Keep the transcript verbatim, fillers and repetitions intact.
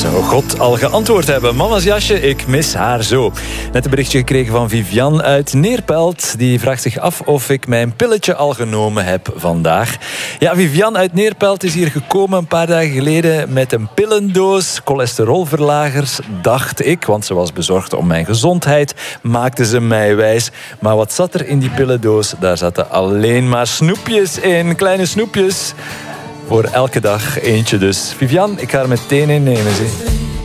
Zou God al geantwoord hebben? Mama's jasje, ik mis haar zo. Net een berichtje gekregen van Vivian uit Neerpelt. Die vraagt zich af of ik mijn pilletje al genomen heb vandaag. Ja, Vivian uit Neerpelt is hier gekomen een paar dagen geleden met een pillendoos. Cholesterolverlagers, dacht ik, want ze was bezorgd om mijn gezondheid. Maakte ze mij wijs. Maar wat zat er in die pillendoos? Daar zaten alleen maar snoepjes in. Kleine snoepjes. Voor elke dag eentje dus. Vivian, ik ga er meteen in nemen. Zie.